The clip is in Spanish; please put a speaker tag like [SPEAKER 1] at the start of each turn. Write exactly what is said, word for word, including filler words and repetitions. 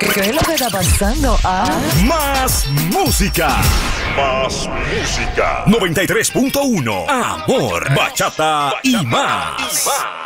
[SPEAKER 1] ¿Qué es lo que está pasando? Ah.
[SPEAKER 2] Más música. Más música. noventa y tres punto uno. Amor, bachata y más.